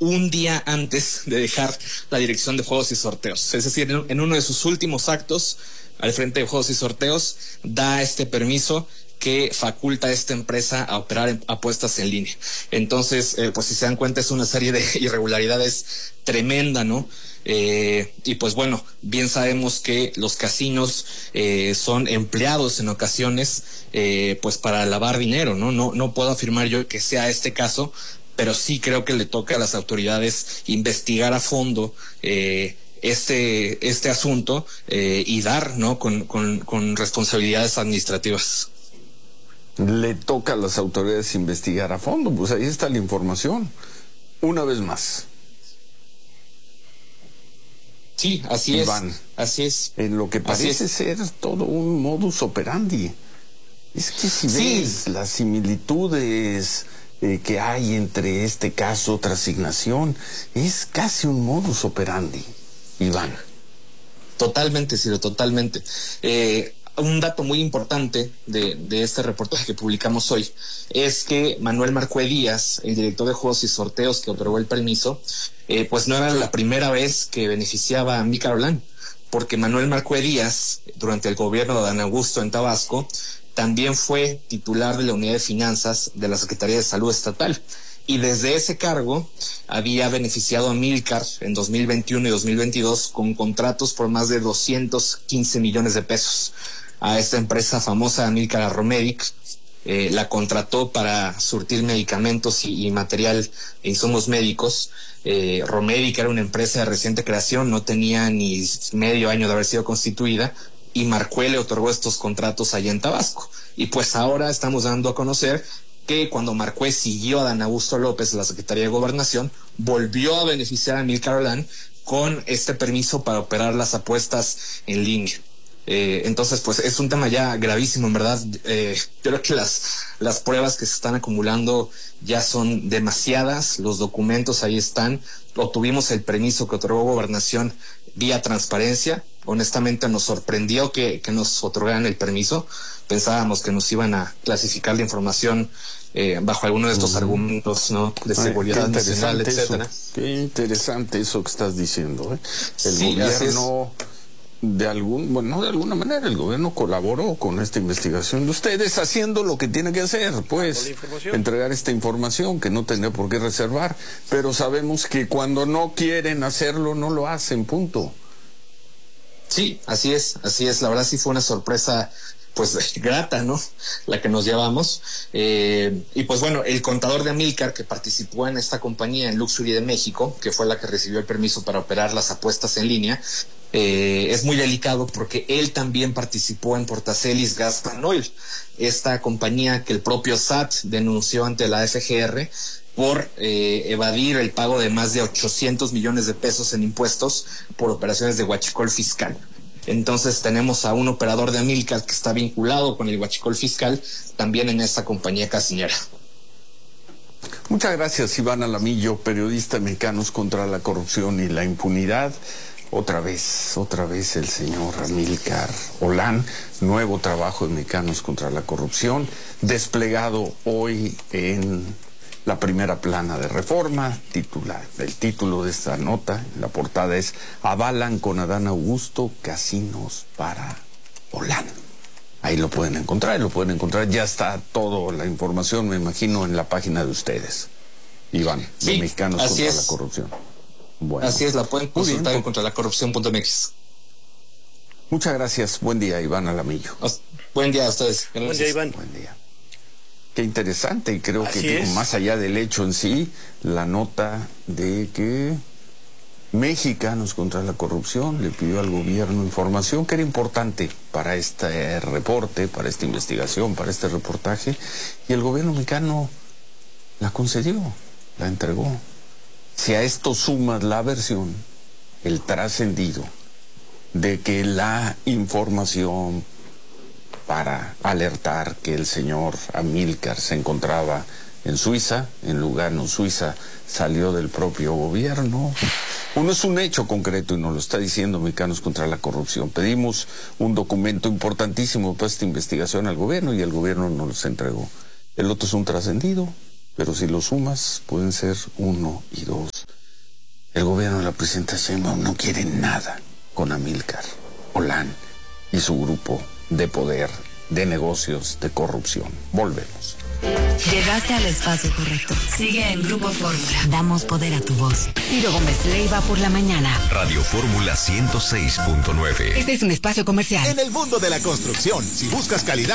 un día antes de dejar la dirección de Juegos y Sorteos. Es decir, en uno de sus últimos actos al frente de Juegos y Sorteos, da este permiso que faculta a esta empresa a operar en apuestas en línea. Entonces, pues si se dan cuenta, es una serie de irregularidades tremenda, ¿no? Y pues bueno, bien sabemos que los casinos son empleados en ocasiones pues para lavar dinero, ¿no? No puedo afirmar yo que sea este caso, pero sí creo que le toca a las autoridades investigar a fondo este asunto y dar, ¿no? con responsabilidades administrativas. Le toca a las autoridades investigar a fondo, pues ahí está la información. Una vez más. Sí, así Iván, es, así es. En lo que parece ser todo un modus operandi. Es que si ves las similitudes que hay entre este caso, otra asignación, es casi un modus operandi, Iván. Totalmente, Ciro, totalmente. Un dato muy importante de este reportaje que publicamos hoy es que Manuel Marcué Díaz, el director de Juegos y Sorteos que otorgó el permiso, pues no era la primera vez que beneficiaba a Amílcar Olán, porque Manuel Marcué Díaz, durante el gobierno de Dan Augusto en Tabasco, también fue titular de la Unidad de Finanzas de la Secretaría de Salud Estatal. Y desde ese cargo había beneficiado a Amílcar en 2021 y 2022 con contratos por más de 215 millones de pesos. A esta empresa famosa, Amílcar Arromedic, la contrató para surtir medicamentos y material e insumos médicos. Romedic era una empresa de reciente creación, no tenía ni medio año de haber sido constituida, y Marcué le otorgó estos contratos allá en Tabasco. Y pues ahora estamos dando a conocer que cuando Marcué siguió a Dan Augusto López en la Secretaría de Gobernación, volvió a beneficiar a Amílcar Olán con este permiso para operar las apuestas en línea. Entonces, pues es un tema ya gravísimo, en verdad. Yo creo que las pruebas que se están acumulando ya son demasiadas, los documentos ahí están. Obtuvimos el permiso que otorgó Gobernación vía transparencia. Honestamente nos sorprendió que nos otorgaran el permiso. Pensábamos que nos iban a clasificar la información bajo alguno de estos argumentos, ¿no? De seguridad nacional, etcétera. Qué interesante eso que estás diciendo, ¿eh? El sí, gobierno de alguna manera el gobierno colaboró con esta investigación de ustedes, haciendo lo que tiene que hacer, pues entregar esta información que no tendría por qué reservar, pero sabemos que cuando no quieren hacerlo no lo hacen, punto. Sí, así es, la verdad sí fue una sorpresa pues grata, ¿no? La que nos llevamos. Y pues bueno, el contador de Amílcar que participó en esta compañía en Luxury de México, que fue la que recibió el permiso para operar las apuestas en línea, es muy delicado porque él también participó en Portacelis Gas and Oil, esta compañía que el propio SAT denunció ante la FGR por evadir el pago de más de 800 millones de pesos en impuestos por operaciones de huachicol fiscal. Entonces tenemos a un operador de Amílcar que está vinculado con el huachicol fiscal también en esta compañía casinera. Muchas gracias, Iván Alamillo, periodista de Mexicanos contra la Corrupción y la Impunidad. Otra vez el señor Amílcar Olán, nuevo trabajo de Mexicanos contra la Corrupción, desplegado hoy en la primera plana de Reforma. El título de esta nota, la portada es: avalan con Adán Augusto casinos para Olán. Ahí lo pueden encontrar, ya está toda la información, me imagino, en la página de ustedes, Iván, de Mexicanos contra la Corrupción. Bueno, así es, la pueden consultar en contralacorrupción.mx. Muchas gracias, buen día, Iván Alamillo. Buen día a ustedes. Gracias. Buen día, Iván. Buen día. Qué interesante, y creo que más allá del hecho en sí, la nota de que Mexicanos contra la Corrupción le pidió al gobierno información que era importante para este reporte, para esta investigación, para este reportaje, y el gobierno mexicano la concedió, la entregó. Si a esto sumas la versión, el trascendido de que la información para alertar que el señor Amílcar se encontraba en Suiza, en Lugano, Suiza, salió del propio gobierno. Uno es un hecho concreto y nos lo está diciendo Mexicanos contra la Corrupción. Pedimos un documento importantísimo para esta investigación al gobierno y el gobierno nos los entregó. El otro es un trascendido, pero si lo sumas pueden ser 1 y 2. El gobierno de la presidenta Sheinbaum no quiere nada con Amílcar Olán y su grupo de poder, de negocios, de corrupción. Volvemos. Llegaste al espacio correcto. Sigue en Grupo Fórmula. Damos poder a tu voz. Ciro Gómez Leiva por la mañana. Radio Fórmula 106.9. Este es un espacio comercial. En el mundo de la construcción, si buscas calidad